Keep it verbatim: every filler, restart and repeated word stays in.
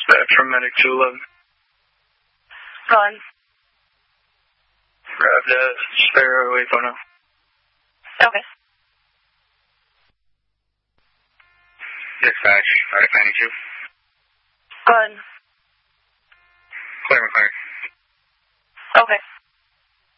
Dispatch from Medic two eleven. Go on. Grab that spare Waco now. Okay. Dispatch, Medic ninety-two. Go on. Clear, McLaren.